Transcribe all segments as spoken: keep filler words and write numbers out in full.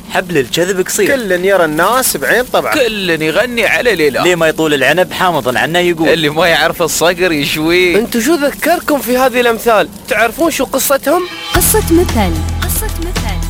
حبل الكذب قصير، كل يرى الناس بعين طبعا، كل يغني على ليلة، ليه ما يطول العنب حامض عنه يقول، اللي ما يعرف الصقر يشوي. انتو شو ذكركم في هذه الأمثال؟ تعرفون شو قصتهم؟ قصة مثل. قصة مثل.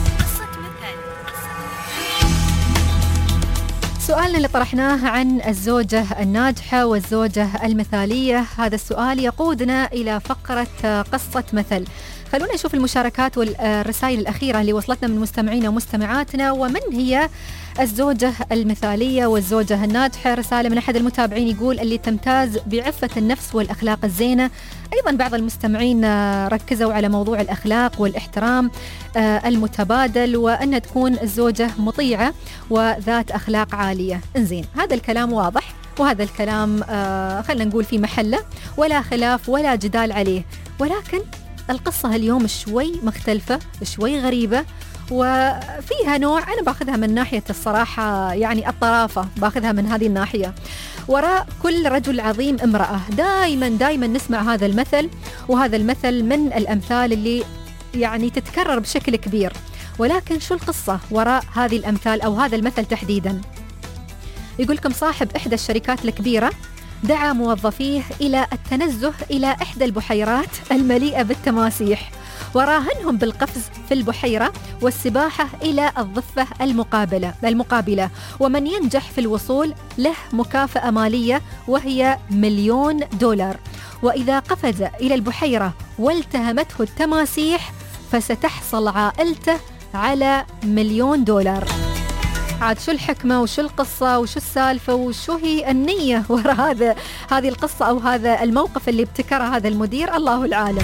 سؤالنا اللي طرحناه عن الزوجة الناجحة والزوجة المثالية، هذا السؤال يقودنا إلى فقرة قصة مثل. خلونا نشوف المشاركات والرسائل الأخيرة اللي وصلتنا من مستمعينا ومستمعاتنا، ومن هي الزوجة المثالية والزوجة الناجحة. رسالة من أحد المتابعين يقول اللي تمتاز بعفة النفس والأخلاق الزينة. أيضا بعض المستمعين ركزوا على موضوع الأخلاق والاحترام المتبادل، وأن تكون الزوجة مطيعة وذات أخلاق عالية. انزين، هذا الكلام واضح، وهذا الكلام خلنا نقول في محله ولا خلاف ولا جدال عليه، ولكن القصة اليوم شوي مختلفة، شوي غريبة، وفيها نوع أنا باخذها من ناحية الصراحة، يعني الطرافة، باخذها من هذه الناحية. وراء كل رجل عظيم امرأة. دائما دائما نسمع هذا المثل، وهذا المثل من الأمثال اللي يعني تتكرر بشكل كبير. ولكن شو القصة وراء هذه الأمثال أو هذا المثل تحديدا؟ يقولكم صاحب إحدى الشركات الكبيرة دعا موظفيه إلى التنزه إلى إحدى البحيرات المليئة بالتماسيح، وراهنهم بالقفز في البحيرة والسباحة إلى الضفة المقابلة المقابلة ومن ينجح في الوصول له مكافأة مالية وهي مليون دولار، وإذا قفز إلى البحيرة والتهمته التماسيح فستحصل عائلته على مليون دولار. عاد شو الحكمة وشو القصة وشو السالفة وشو هي النية وراء هذا هذه القصة أو هذا الموقف اللي ابتكره هذا المدير؟ الله العالم.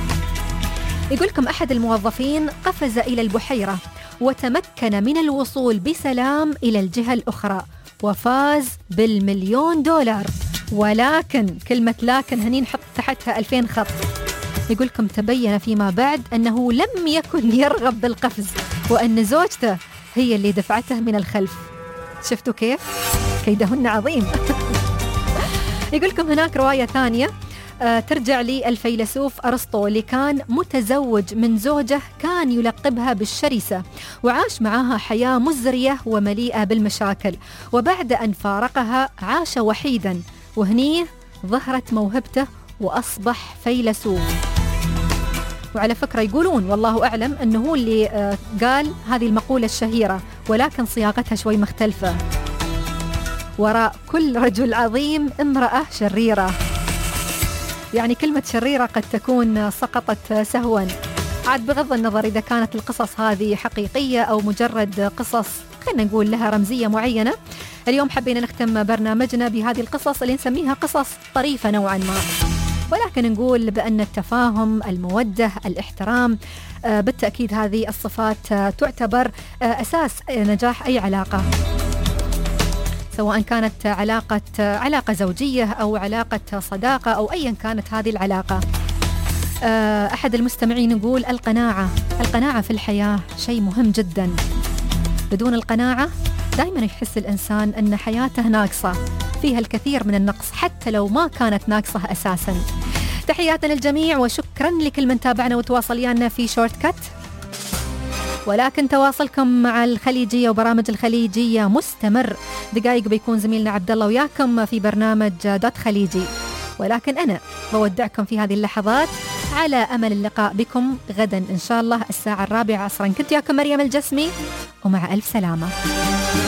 يقولكم أحد الموظفين قفز إلى البحيرة وتمكن من الوصول بسلام إلى الجهة الأخرى وفاز بالمليون دولار، ولكن كلمة لكن هني نحط تحتها ألفين خط. يقولكم تبين فيما بعد أنه لم يكن يرغب بالقفز، وأن زوجته هي اللي دفعته من الخلف. شفتوا كيف؟ كيدهن عظيم. يقولكم هناك رواية ثانية آه ترجع للفيلسوف أرسطو اللي كان متزوج من زوجة كان يلقبها بالشرسة، وعاش معها حياة مزرية ومليئة بالمشاكل، وبعد أن فارقها عاش وحيدا، وهني ظهرت موهبته وأصبح فيلسوف. وعلى فكرة يقولون والله أعلم أنه هو اللي آه قال هذه المقولة الشهيرة، ولكن صياغتها شوي مختلفة. وراء كل رجل عظيم امرأة شريرة. يعني كلمة شريرة قد تكون سقطت سهوا، عاد بغض النظر إذا كانت القصص هذه حقيقية أو مجرد قصص خلينا نقول لها رمزية معينة. اليوم حبينا نختم برنامجنا بهذه القصص اللي نسميها قصص طريفة نوعا ما، ولكن نقول بأن التفاهم، المودة، الاحترام آه بالتأكيد هذه الصفات آه تعتبر آه أساس نجاح أي علاقة، سواء كانت علاقة علاقة زوجية أو علاقة صداقة أو أيا كانت هذه العلاقة. أحد المستمعين يقول القناعة القناعة في الحياة شيء مهم جدا. بدون القناعة دائما يحس الإنسان أن حياته ناقصة، فيها الكثير من النقص حتى لو ما كانت ناقصة أساسا. تحياتنا للجميع وشكرا لكل من تابعنا وتواصل ويانا في شورت كات. ولكن تواصلكم مع الخليجية وبرامج الخليجية مستمر. دقائق بيكون زميلنا عبد الله وياكم في برنامج دوت خليجي، ولكن أنا بودعكم في هذه اللحظات على أمل اللقاء بكم غدا إن شاء الله الساعة الرابعة عصرا. كنت وياكم مريم الجسمي، ومع ألف سلامة.